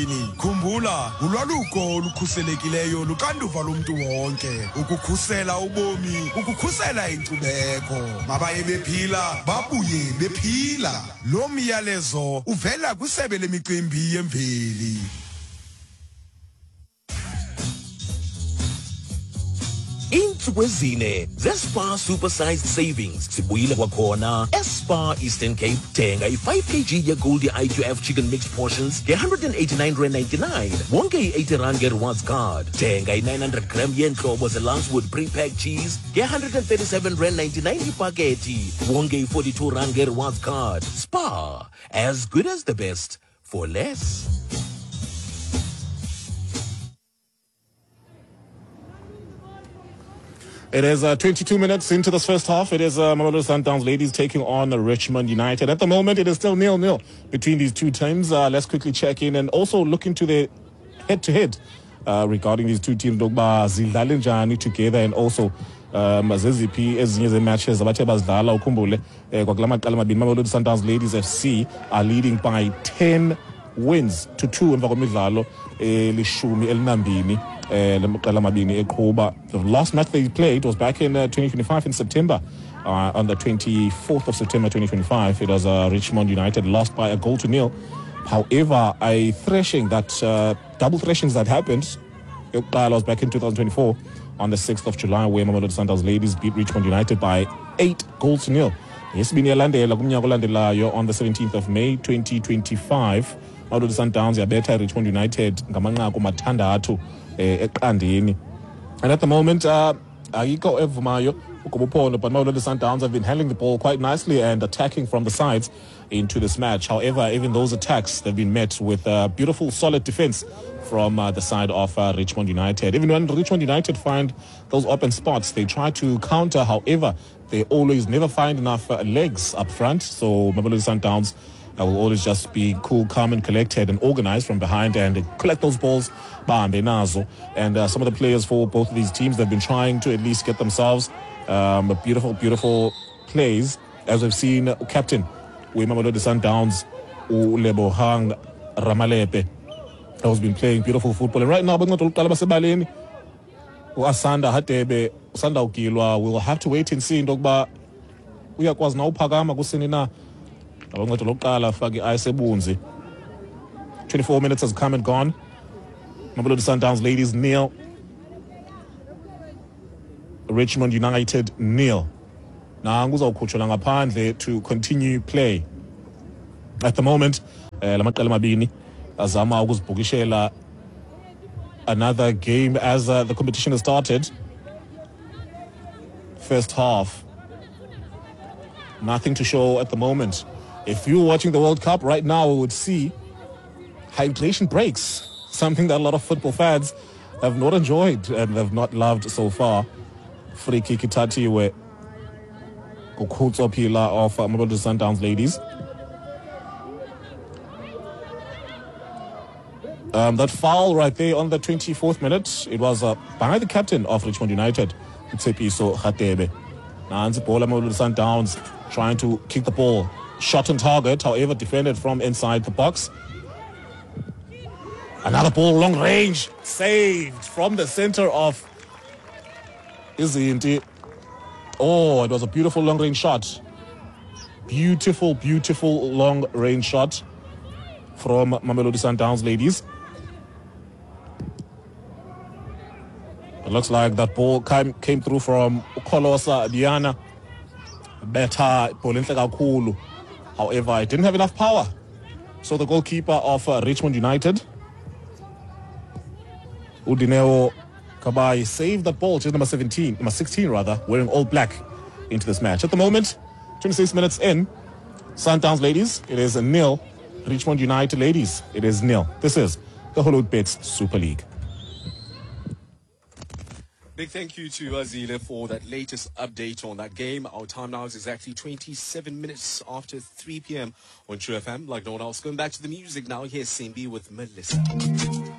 emzimbeni. Khumbula, ulwaluko olukhuselekileyo luxanduva lomntu wonke. Ukukhusela ubomi, ukukhusela inkcubeko. Mabaye bephila, babuye bephila. Lo myalezo uvela kwisebe lemicimbi yemveli. Insuku ezine zeSpar Supersized Savings sibuyile kwakhona eSpar Eastern Cape. Thenga i-5 kg yeGoldie IQF chicken mixed portions nge-R189.99, wonke i-R80 nge-rewards card. Thenga i-900 gram yeentlobo ze-Lancewood pre-packed cheese nge-R137.99 ipakethi, wonke i-R42 nge-rewards card. Spar, as good as the best for less. It is 22 minutes into this first half. It is Mamelodi Sundowns ladies taking on Richmond United. At the moment, it is still 0-0 between these two teams. Let's quickly check in and also look into the head-to-head regarding these two teams. Dogba zidlale njani together, and also zeziphi ezinye ze-matches abathe bazidlala. Ukhumbule kwakula maqala mabini Mamelodi Sundowns ladies FC are leading by 10 wins to 2 emva kwemidlalo elishumi elinambini. The last match they played was back in 2025 in September. On the 24th of September 2025, it was Richmond United lost by 1-0. However, a thrashing double thrashings that happened, it was back in 2024 on the 6th of July, where Mamelodi Sundowns ladies beat Richmond United by 8-0. Yesibini yalandela kumnyaka olandelayo on the 17th of May 2025. Mamelodi Sundowns yabetha Richmond United ngamanqaku mathandathu eqandeni. And at the moment, ayikho evumayo ukubuphondo, but Mamelodi Sundowns have been handling the ball quite nicely and attacking from the sides into this match. However, even those attacks, they've been met with beautiful, solid defense from the side of Richmond United. Even when Richmond United find those open spots, they try to counter. However, they always never find enough legs up front. So Mamelodi Sundowns will always just be cool, calm and collected and organized from behind and collect those balls. And some of the players for both of these teams, they've been trying to at least get themselves beautiful, beautiful plays. As we've seen, captain with Mamelodi Sundowns, Lebohang Ramalepe, has been playing beautiful football. And right now, Asanda Hatebe, Sanda Ukilwa, we'll have to wait and see. Ndogba uyakwazi na uphakama kusini na. 24 minutes has come and gone. Mamelodi Sundowns ladies 0, Richmond United 0. Now nguzawukhutshwa ngaphandle to continue play. At the moment, lamaqela mabini azama ukuzibhukishela another game as the competition has started. First half, nothing to show at the moment. If you're watching the World Cup right now, we would see hydration breaks, something that a lot of football fans have not enjoyed and have not loved so far. Free kick ithathiwe kukhutso phila of Mamelodi Sundowns ladies. That foul right there on the 24th minute, it was by the captain of Richmond United, Tshepiso Khatebe. Now, Mamelodi Sundowns trying to kick the ball. Shot on target, however, defended from inside the box. Another ball, long range, saved from the center of Izinti. Oh, it was a beautiful long range shot. Beautiful, beautiful long range shot from Mamelodi Sundowns ladies. It looks like that ball came through from Kolosa Diana. Better Polintle Kakulu. However, it didn't have enough power. So the goalkeeper of Richmond United, Udineo Kabai, saved that ball to number 16 rather, wearing all black into this match. At the moment, 26 minutes in, Sundowns ladies, it is 0. Richmond United ladies, it is 0. This is the Hollywoodbets Super League. Big thank you to Azile for that latest update on that game. Our time now is exactly 27 minutes after 3 p.m. on True FM. Like no one else, going back to the music now. Here's Simbi with Melissa.